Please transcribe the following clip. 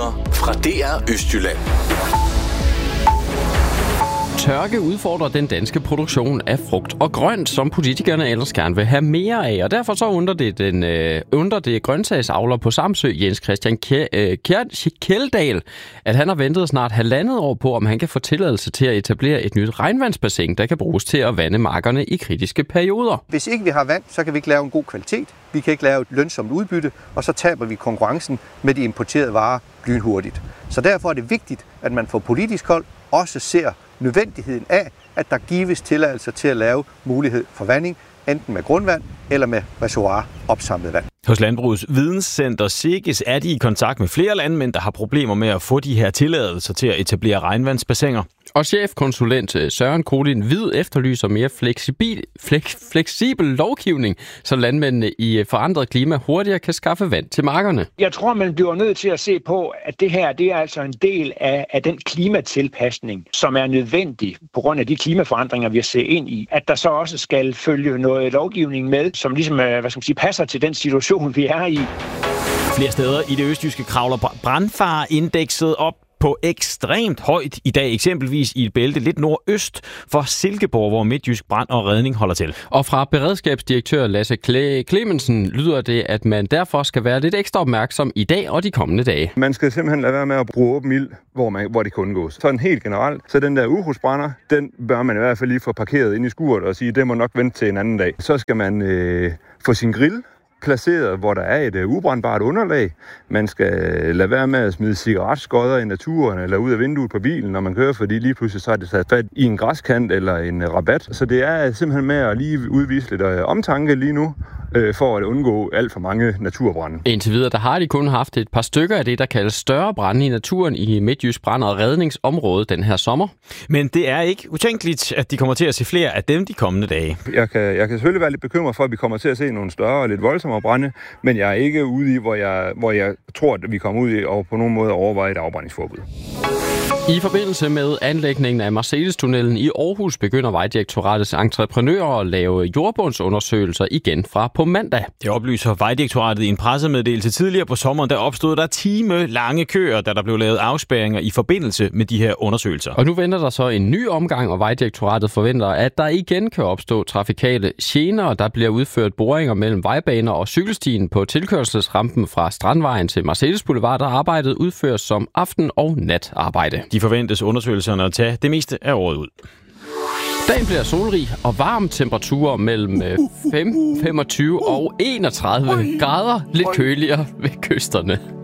Nyheder fra DR Østjylland. Tørke udfordrer den danske produktion af frugt og grønt, som politikerne ellers gerne vil have mere af. Og derfor så undrer det grøntsagsavler på Samsø, Jens Christian Kjeldahl, at han har ventet snart 1,5 år på, om han kan få tilladelse til at etablere et nyt regnvandsbassin, der kan bruges til at vande markerne i kritiske perioder. Hvis ikke vi har vand, så kan vi ikke lave en god kvalitet. Vi kan ikke lave et lønsomt udbytte, og så taber vi konkurrencen med de importerede varer lynhurtigt. Så derfor er det vigtigt, at man fra politisk hold også ser nødvendigheden af, at der gives tilladelser til at lave mulighed for vanding, enten med grundvand eller med reservoir opsamlet vand. Hos Landbrugets Videnscenter SIGGES er de i kontakt med flere landmænd, der har problemer med at få de her tilladelser til at etablere regnvandsbassiner. Og chefkonsulent Søren Kolin Hvid efterlyser mere fleksibel lovgivning, så landmændene i forandret klima hurtigere kan skaffe vand til markerne. Jeg tror, man bliver nødt til at se på, at det her det er altså en del af den klimatilpasning, som er nødvendig på grund af de klimaforandringer, vi har set ind i. At der så også skal følge noget lovgivning med, som ligesom passer til den situation, vi er i. Flere steder i det østjyske kravler brandfareindekset op på ekstremt højt i dag, eksempelvis i et bælte lidt nordøst for Silkeborg, hvor Midtjysk Brand og Redning holder til. Og fra beredskabsdirektør Lasse Clemensen lyder det, at man derfor skal være lidt ekstra opmærksom i dag og de kommende dage. Man skal simpelthen lade være med at bruge åben ild, hvor det kan undgås. Sådan helt generelt, så den der ukrudtsbrænder, den bør man i hvert fald lige få parkeret ind i skuret og sige, det må nok vente til en anden dag. Så skal man få sin grill placeret, hvor der er et ubrændbart underlag. Man skal lade være med at smide cigaretskodder i naturen eller ud af vinduet på bilen, når man kører, fordi lige pludselig så er det sat fat i en græskant eller en rabat. Så det er simpelthen med at lige udvise lidt omtanke lige nu, for at undgå alt for mange naturbrande. Indtil videre, der har de kun haft et par stykker af det, der kaldes større brande i naturen i Midtjysk Brand- og Redningsområdet den her sommer. Men det er ikke utænkeligt, at de kommer til at se flere af dem de kommende dage. Jeg kan selvfølgelig være lidt bekymret for, at vi kommer til at se nogle større og lidt voldsommere brande, men jeg er ikke ude i, hvor jeg tror, at vi kommer ud i og på nogen måde overveje et afbrændingsforbud. I forbindelse med anlægningen af Marselis-tunnelen i Aarhus begynder Vejdirektoratets entreprenører at lave jordbundsundersøgelser igen fra på mandag. Det oplyser Vejdirektoratet i en pressemeddelelse tidligere på sommeren. Der opstod der timelange køer, da der blev lavet afspærringer i forbindelse med de her undersøgelser. Og nu venter der så en ny omgang, og Vejdirektoratet forventer, at der igen kan opstå trafikale gener. Der bliver udført boringer mellem vejbaner og cykelstien på tilkørselsrampen fra Strandvejen til Marselis Boulevard, der arbejdet udføres som aften- og natarbejde. De forventes undersøgelserne at tage det meste af året ud. Dagen bliver solrig og varme temperaturer mellem 25 og 31 grader. Lidt køligere ved kysterne.